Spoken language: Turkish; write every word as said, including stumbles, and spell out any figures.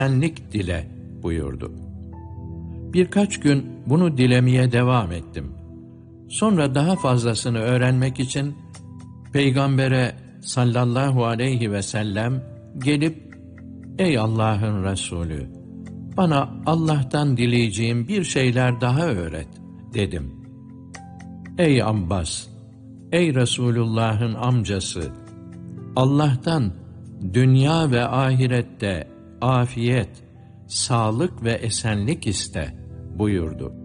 esenlik dile buyurdu. Birkaç gün bunu dilemeye devam ettim. Sonra daha fazlasını öğrenmek için Peygamber'e sallallahu aleyhi ve sellem gelip, ''Ey Allah'ın Resulü, bana Allah'tan dileyeceğim bir şeyler daha öğret.'' dedim. ''Ey Abbas, ey Resulullah'ın amcası, Allah'tan dünya ve ahirette afiyet, sağlık ve esenlik iste.'' buyurdu.